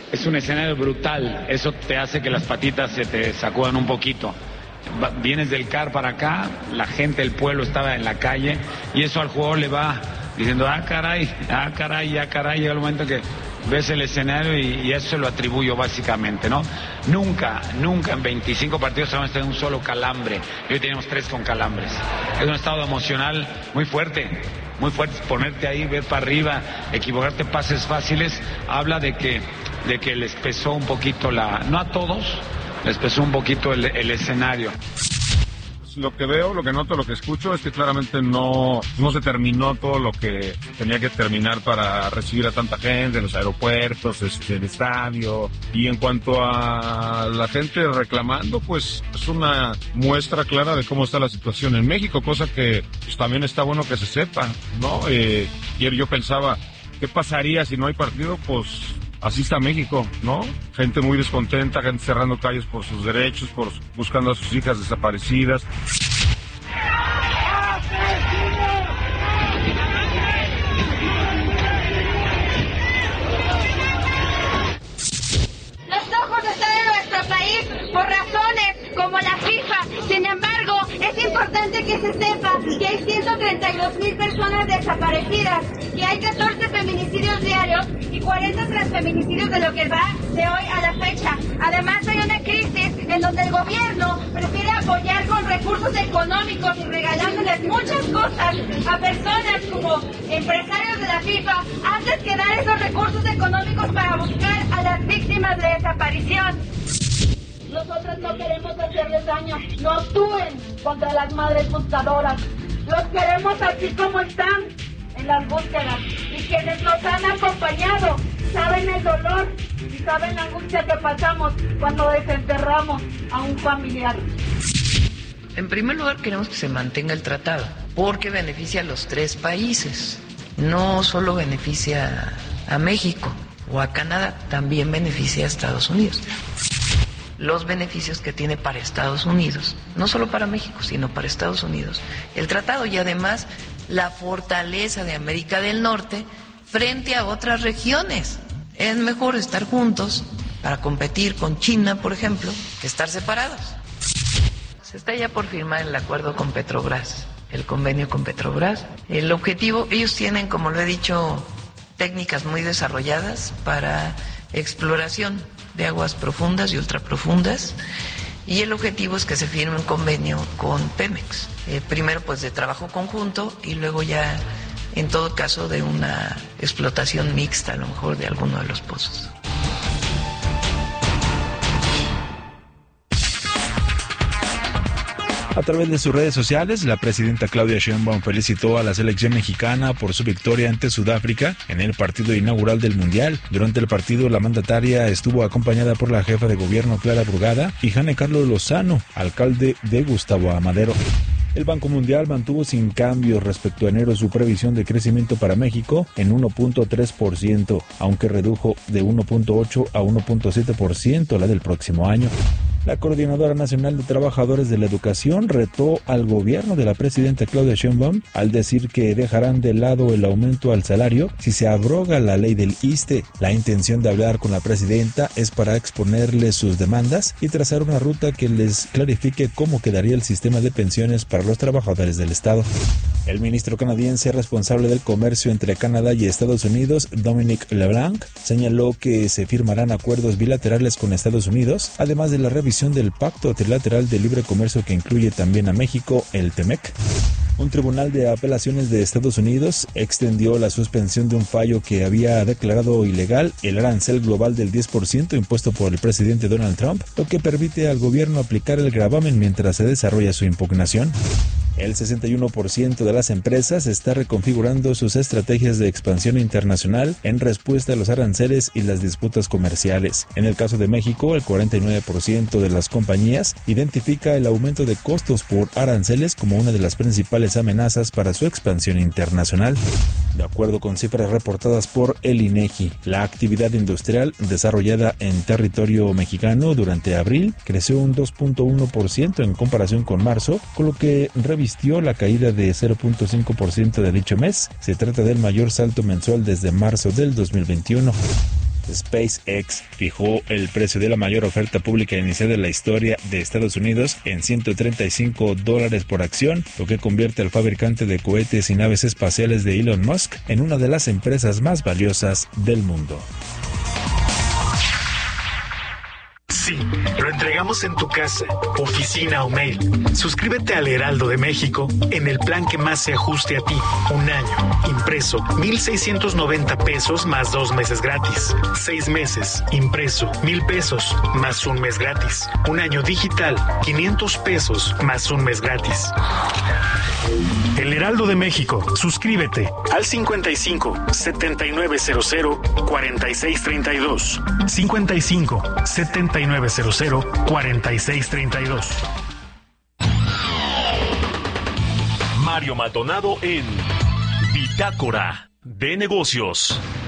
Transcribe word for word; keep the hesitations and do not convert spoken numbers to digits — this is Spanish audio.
Es un escenario brutal, eso te hace que las patitas se te sacudan un poquito. Vienes del C A R para acá, la gente, el pueblo estaba en la calle y eso al jugador le va diciendo, ah caray, ah caray, ah caray, llega el momento que ves el escenario y, y eso se lo atribuyo básicamente, ¿no? Nunca, nunca en veinticinco partidos hemos tenido un solo calambre, y hoy tenemos tres con calambres. Es un estado emocional muy fuerte, muy fuerte, ponerte ahí, ver para arriba, equivocarte, pases fáciles, habla de que, de que les pesó un poquito la, no a todos, les pesó un poquito el, el escenario. Lo que veo, lo que noto, lo que escucho es que claramente no, no se terminó todo lo que tenía que terminar para recibir a tanta gente en los aeropuertos, este, el estadio. Y en cuanto a la gente reclamando, pues es una muestra clara de cómo está la situación en México, cosa que pues, también está bueno que se sepa, ¿no? Eh, ayer yo pensaba, ¿qué pasaría si no hay partido? Pues así está México, ¿no? Gente muy descontenta, gente cerrando calles por sus derechos, por buscando a sus hijas desaparecidas. Los ojos están en nuestro país por razones como la FIFA. Sin embargo, es importante que se sepa que hay ciento treinta y dos mil personas desaparecidas, que hay catorce feminicidios diarios y cuarenta transfeminicidios de lo que va de hoy a la fecha. Además hay una crisis en donde el gobierno prefiere apoyar con recursos económicos y regalándoles muchas cosas a personas como empresarios de la FIFA antes que dar esos recursos económicos para buscar a las víctimas de desaparición. Nosotros no queremos hacerles daño, no actúen contra las madres buscadoras. Los queremos así como están en las búsquedas, y quienes nos han acompañado saben el dolor y saben la angustia que pasamos cuando desenterramos a un familiar. En primer lugar, queremos que se mantenga el tratado, porque beneficia a los tres países, no solo beneficia a México o a Canadá, también beneficia a Estados Unidos. Los beneficios que tiene para Estados Unidos, no solo para México, sino para Estados Unidos, el tratado, y además la fortaleza de América del Norte frente a otras regiones. Es mejor estar juntos para competir con China, por ejemplo, que estar separados. Se está ya por firmar el acuerdo con Petrobras, el convenio con Petrobras. El objetivo, ellos tienen, como lo he dicho, técnicas muy desarrolladas para exploración de aguas profundas y ultraprofundas, y el objetivo es que se firme un convenio con Pemex, eh, primero pues de trabajo conjunto y luego ya en todo caso de una explotación mixta a lo mejor de alguno de los pozos. A través de sus redes sociales, la presidenta Claudia Sheinbaum felicitó a la selección mexicana por su victoria ante Sudáfrica en el partido inaugural del Mundial. Durante el partido, la mandataria estuvo acompañada por la jefa de gobierno Clara Brugada y Jane Carlos Lozano, alcalde de Gustavo Amadero. El Banco Mundial mantuvo sin cambios respecto a enero su previsión de crecimiento para México en uno punto tres por ciento, aunque redujo de uno punto ocho a uno punto siete por ciento la del próximo año. La Coordinadora Nacional de Trabajadores de la Educación retó al gobierno de la presidenta Claudia Sheinbaum al decir que dejarán de lado el aumento al salario si se abroga la ley del ISSSTE. La intención de hablar con la presidenta es para exponerles sus demandas y trazar una ruta que les clarifique cómo quedaría el sistema de pensiones para los trabajadores del Estado. El ministro canadiense responsable del comercio entre Canadá y Estados Unidos, Dominic LeBlanc, señaló que se firmarán acuerdos bilaterales con Estados Unidos, además de la revisión del Pacto Trilateral de Libre Comercio que incluye también a México, el TEMEC. Un tribunal de apelaciones de Estados Unidos extendió la suspensión de un fallo que había declarado ilegal el arancel global del diez por ciento impuesto por el presidente Donald Trump, lo que permite al gobierno aplicar el gravamen mientras se desarrolla su impugnación. El sesenta y uno por ciento de las empresas está reconfigurando sus estrategias de expansión internacional en respuesta a los aranceles y las disputas comerciales. En el caso de México, el cuarenta y nueve por ciento de las compañías identifica el aumento de costos por aranceles como una de las principales amenazas para su expansión internacional. De acuerdo con cifras reportadas por el INEGI, la actividad industrial desarrollada en territorio mexicano durante abril creció un dos punto uno por ciento en comparación con marzo, con lo que revistió la caída de cero punto cinco por ciento de dicho mes. Se trata del mayor salto mensual desde marzo del dos mil veintiuno. SpaceX fijó el precio de la mayor oferta pública inicial de la historia de Estados Unidos en ciento treinta y cinco dólares por acción, lo que convierte al fabricante de cohetes y naves espaciales de Elon Musk en una de las empresas más valiosas del mundo. Sí, lo entregamos en tu casa, oficina o mail. Suscríbete al Heraldo de México en el plan que más se ajuste a ti. Un año, impreso, mil seiscientos noventa pesos más dos meses gratis. Seis meses, impreso, mil pesos más un mes gratis. Un año digital, quinientos pesos más un mes gratis. El Heraldo de México, suscríbete al cincuenta y cinco, setenta y nueve cero cero, cuarenta y seis treinta y dos. cincuenta y cinco, setenta y nueve cero cero, cuarenta y seis treinta y dos. Mario Maldonado en Bitácora de Negocios.